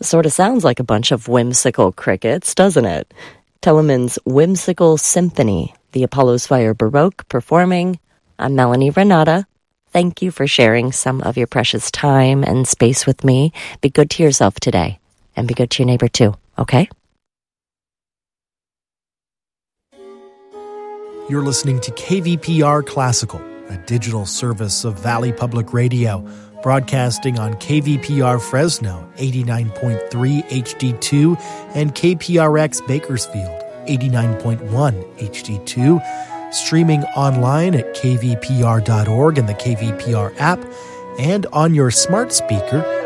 Sort of sounds like a bunch of whimsical crickets, doesn't it? Telemann's Whimsical Symphony, the Apollo's Fire Baroque performing. I'm Melanie Renata. Thank you for sharing some of your precious time and space with me. Be good to yourself today, and be good to your neighbor too, okay? You're listening to KVPR Classical, a digital service of Valley Public Radio, broadcasting on KVPR Fresno 89.3 HD2 and KPRX Bakersfield 89.1 HD2, streaming online at kvpr.org and the KVPR app, and on your smart speaker